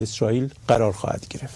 اسرائیل قرار خواهد گرفت.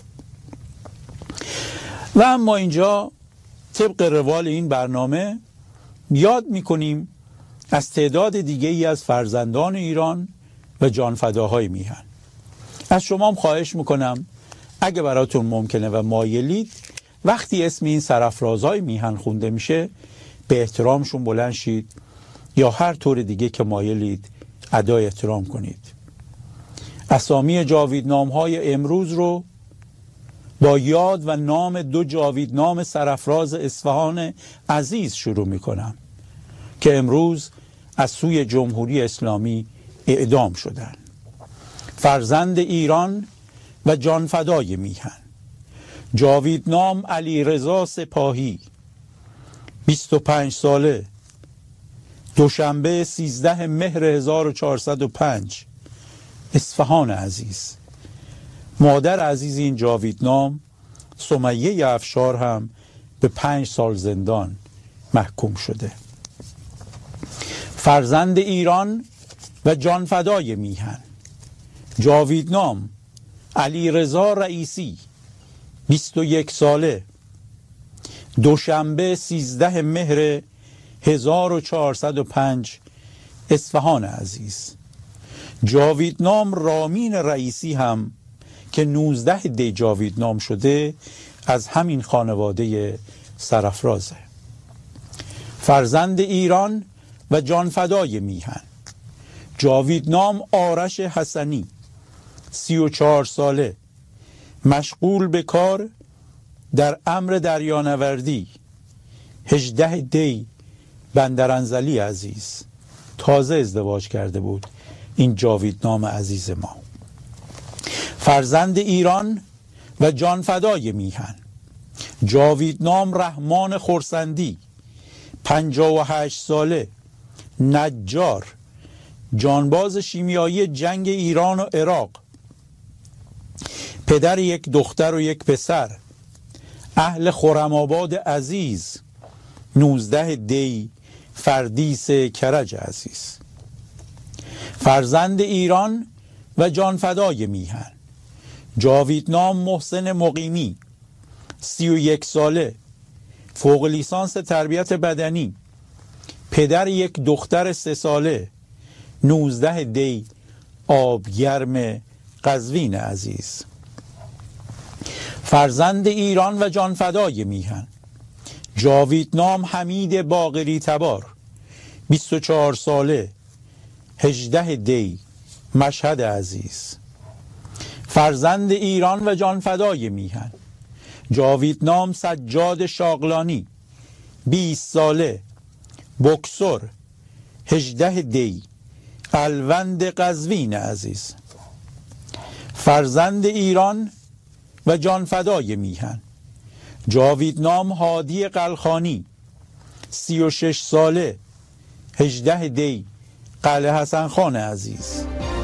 و اما اینجا طبق روال این برنامه یاد میکنیم از تعداد دیگه ای از فرزندان ایران و جانفداهای میهن. از شما هم خواهش میکنم اگه براتون ممکنه و مایلید وقتی اسم این سرافرازهای میهن خونده میشه به احترامشون بلند شید یا هر طور دیگه که مایلید ادای احترام کنید. اسامی جاویدنام‌های امروز رو با یاد و نام 2 جاویدنام سرافراز اصفهان عزیز شروع میکنم که امروز از سوی جمهوری اسلامی اعدام شدند. فرزند ایران و جانفدای میهن، جاویدنام علیرضا سپاهی، 25 ساله، دوشنبه 13 مهر 1405، اصفهان عزیز. مادر عزیز این جاویدنام سمیه افشار هم به 5 سال زندان محکوم شده. فرزند ایران و جانفدای میهن، جاویدنام علیرضا رئیسی، 21 ساله، دوشنبه 13 مهر 1405، اصفهان عزیز. جاویدنام رامین رئیسی هم که 19 دی جاویدنام شده از همین خانواده سرافرازه. فرزند ایران و جانفدای میهن، جاویدنام آرش حسنی، 34 ساله، مشغول به کار در امر دریانوردی، 18 دی بندرانزلی عزیز. تازه ازدواج کرده بود این جاویدنام عزیز ما. فرزند ایران و جانفدای میهن، جاویدنام رحمان خرسندی، 58 ساله، نجار، جانباز شیمیایی جنگ ایران و عراق، پدر 1 دختر و 1 پسر، اهل خرم‌آباد عزیز، 19 دی فردیس کرج عزیز. فرزند ایران و جانفدای میهن، جاویدنام محسن مقیمی، 31 ساله، فوق لیسانس تربیت بدنی، پدر 1 دختر 3 ساله، 19 دی آبگرم قزوین عزیز. فرزند ایران و جانفدای میهن، جاویدنام حمید باقری تبار، 24 ساله، 18 دی مشهد عزیز. فرزند ایران و جانفدای میهن، جاویدنام سجاد شاغلانی، 20 ساله، بوکسور، 18 دی الوند قزوین عزیز. فرزند ایران و جانفدای میهن، جاویدنام هادی قلخانی، 36 ساله، 18 دی قلعه حسن خان عزیز.